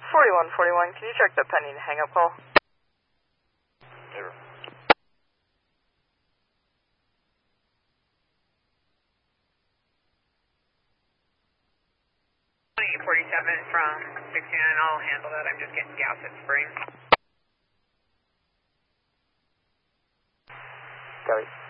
4141, can you check the pending hang-up call? Zero. 47 from 69, I'll handle that. I'm just getting gas at Spring. Copy.